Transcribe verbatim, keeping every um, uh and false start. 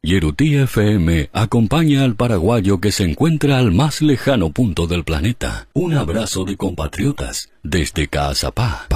Yerutí F M acompaña al paraguayo que se encuentra al más lejano punto del planeta. Un abrazo de compatriotas desde Caazapá.